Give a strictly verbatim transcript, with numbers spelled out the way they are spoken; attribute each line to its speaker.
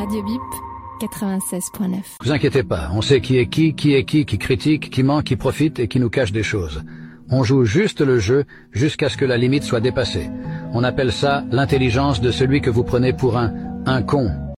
Speaker 1: Radio Bip, quatre-vingt-seize point neuf.
Speaker 2: Vous inquiétez pas, on sait qui est qui, qui est qui, qui critique, qui ment, qui profite et qui nous cache des choses. On joue juste le jeu jusqu'à ce que la limite soit dépassée. On appelle ça l'intelligence de celui que vous prenez pour un, un con.